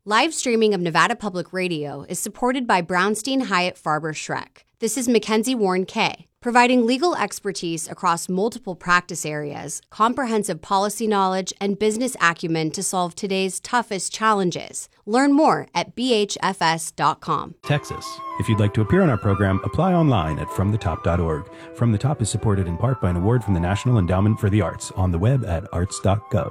Live streaming of Nevada Public Radio is supported by Brownstein Hyatt Farber Schreck. This is Mackenzie Warren Kay, providing legal expertise across multiple practice areas, comprehensive policy knowledge, and business acumen to solve today's toughest challenges. Learn more at bhfs.com. Texas. If you'd like to appear on our program, apply online at fromthetop.org. From the Top is supported in part by an award from the National Endowment for the Arts on the web at arts.gov.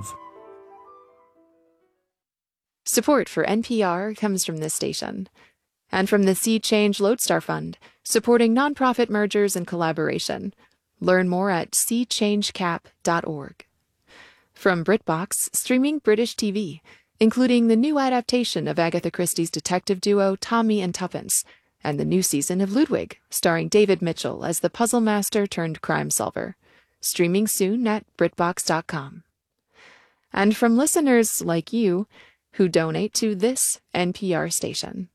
Support for NPR comes from this station and from the Sea Change Lodestar Fund, supporting nonprofit mergers and collaboration. Learn more at seachangecap.org. From BritBox, streaming British TV, including the new adaptation of Agatha Christie's detective duo Tommy and Tuppence, and the new season of Ludwig, starring David Mitchell as the puzzle master turned crime solver. Streaming soon at BritBox.com. And from listeners like you who donate to this NPR station.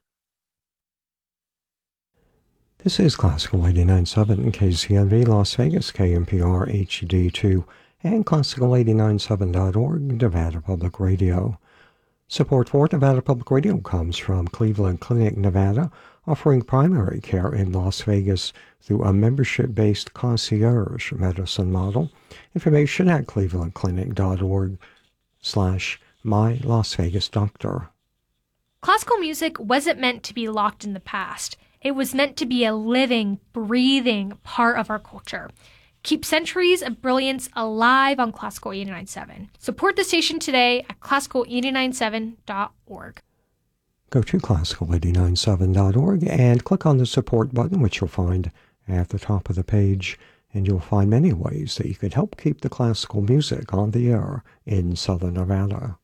This is Classical 89.7 KCNV Las Vegas, KNPR HD2, and Classical897.org, Nevada Public Radio. Support for Nevada Public Radio comes from Cleveland Clinic, Nevada, offering primary care in Las Vegas through a membership-based concierge medicine model. Information at clevelandclinic.org/mylasvegasdoctor. Classical music wasn't meant to be locked in the past. It was meant to be a living, breathing part of our culture. Keep centuries of brilliance alive on Classical 89.7. Support the station today at classical897.org. Go to classical897.org and click on the support button, which you'll find at the top of the page, and you'll find many ways that you can help keep the classical music on the air in Southern Nevada.